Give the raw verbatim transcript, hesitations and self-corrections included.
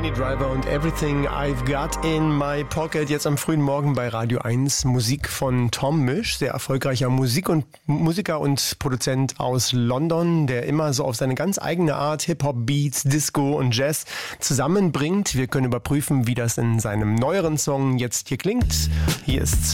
Minnie Driver und Everything I've Got in My Pocket. Jetzt am frühen Morgen bei Radio eins. Musik von Tom Misch, sehr erfolgreicher Musik und Musiker und Produzent aus London, der immer so auf seine ganz eigene Art Hip-Hop, Beats, Disco und Jazz zusammenbringt. Wir können überprüfen, wie das in seinem neueren Song jetzt hier klingt. Hier ist